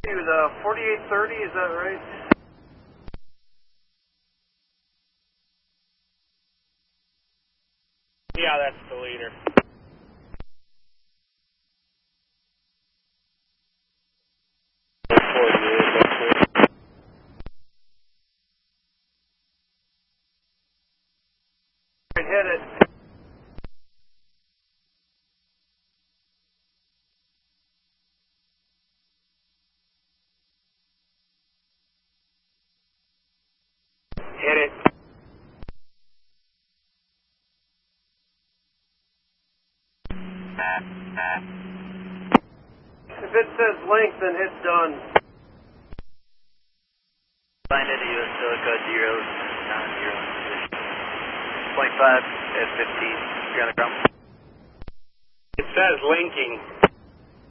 He was 4830, is that right? Yeah, that's the leader. Hit it. Hit it. If it says length, then hit done. Find into US Silica 090. 0.5 at 15. You're on the ground. It says linking.